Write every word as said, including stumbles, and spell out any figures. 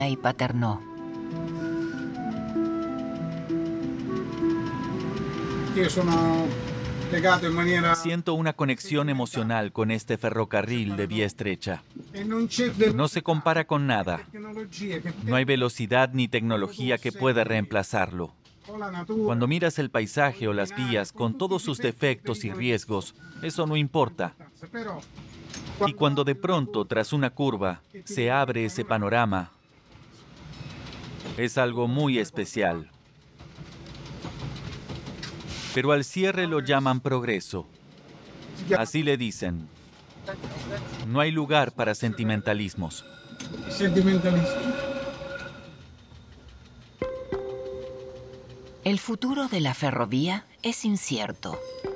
y Paternò. Io sono legato in maniera... Siento una conexión emocional con este ferrocarril de vía estrecha. E non c'è del- No se compara con nada. tecnologie che No hay velocidad ni tecnología que pueda reemplazarlo. o la natura. Cuando miras el paisaje o las vías con todos sus defectos y riesgos, eso no importa. Però Y cuando de pronto, tras una curva, se abre ese panorama, es algo muy especial. Pero al cierre lo llaman progreso. Así le dicen. No hay lugar para sentimentalismos. sentimentalisti. El futuro de la ferrovía es incierto.